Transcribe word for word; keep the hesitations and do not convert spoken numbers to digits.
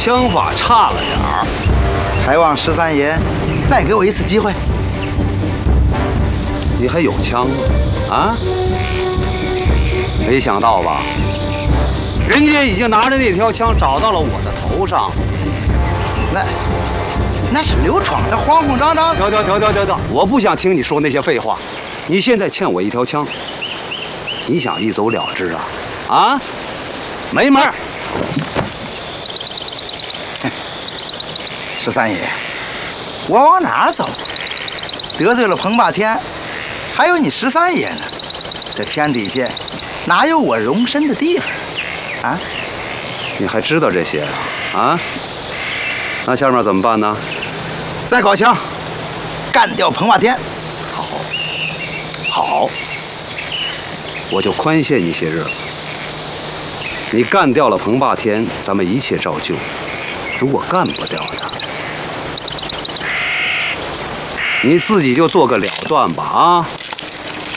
枪法差了点儿， 还望十三爷再给我一次机会。 你还有枪吗？啊？没想到吧？人家已经拿着那条枪找到了我的头上。 那那是刘闯的慌慌张张。 得得得得得得，我不想听你说那些废话。你现在欠我一条枪，你想一走了之啊？啊？没门儿！ 十三爷，我往哪儿走？得罪了彭霸天，还有你十三爷呢。这天底下哪有我容身的地方啊？ 你还知道这些啊？啊？那下面怎么办呢？ 再搞枪，干掉彭霸天。 好，好，我就宽限你些日子。你干掉了彭霸天，咱们一切照旧；如果干不掉他，你自己就做个了断吧啊！